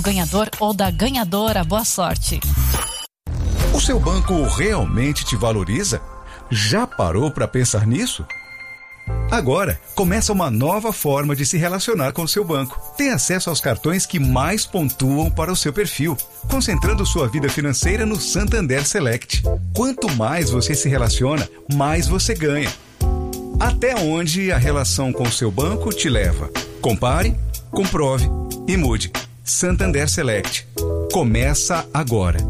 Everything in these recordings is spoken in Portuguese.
ganhador ou da ganhadora. Boa sorte. O seu banco realmente te valoriza? Já parou para pensar nisso? Agora, começa uma nova forma de se relacionar com o seu banco. Tem acesso aos cartões que mais pontuam para o seu perfil, concentrando sua vida financeira no Santander Select. Quanto mais você se relaciona, mais você ganha. Até onde a relação com o seu banco te leva? Compare, comprove e mude. Santander Select. Começa agora.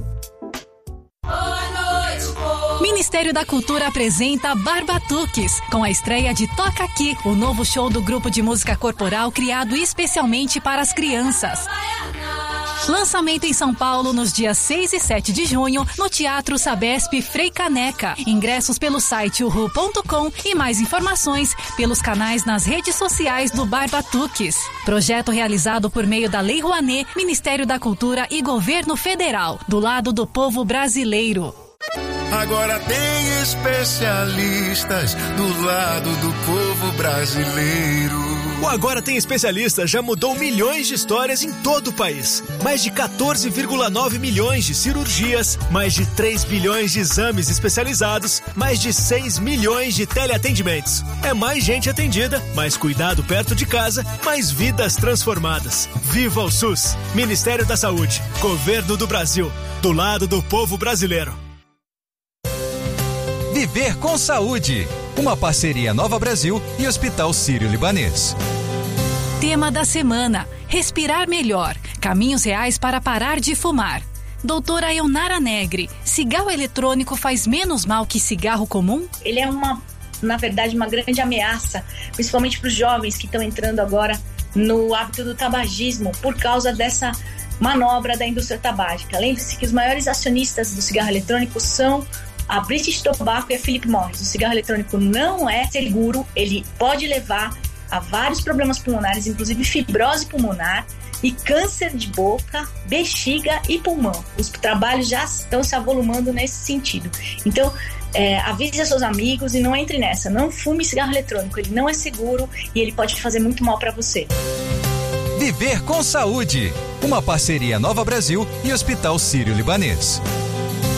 Ministério da Cultura apresenta Barbatuques, com a estreia de Toca Aqui, o novo show do grupo de música corporal criado especialmente para as crianças. Lançamento em São Paulo nos dias 6 e 7 de junho, no Teatro Sabesp Frei Caneca. Ingressos pelo site uhu.com e mais informações pelos canais nas redes sociais do Barbatuques. Projeto realizado por meio da Lei Rouanet, Ministério da Cultura e Governo Federal, do lado do povo brasileiro. Agora tem especialistas do lado do povo brasileiro. O Agora Tem Especialistas já mudou milhões de histórias em todo o país. Mais de 14,9 milhões de cirurgias, mais de 3 bilhões de exames especializados, mais de 6 milhões de teleatendimentos. É mais gente atendida, mais cuidado perto de casa, mais vidas transformadas. Viva o SUS! Ministério da Saúde, Governo do Brasil, do lado do povo brasileiro. Viver com Saúde, uma parceria Nova Brasil e Hospital Sírio-Libanês. Tema da semana: respirar melhor, caminhos reais para parar de fumar. Doutora Eunara Negri, cigarro eletrônico faz menos mal que cigarro comum? Ele é na verdade, uma grande ameaça, principalmente para os jovens que estão entrando agora no hábito do tabagismo por causa dessa manobra da indústria tabágica. Lembre-se que os maiores acionistas do cigarro eletrônico são a British Tobacco e a Philip Morris. O cigarro eletrônico não é seguro, ele pode levar a vários problemas pulmonares, inclusive fibrose pulmonar e câncer de boca, bexiga e pulmão. Os trabalhos já estão se avolumando nesse sentido. Então, avise seus amigos e não entre nessa. Não fume cigarro eletrônico, ele não é seguro e ele pode fazer muito mal para você. Viver com Saúde, uma parceria Nova Brasil e Hospital Sírio-Libanês.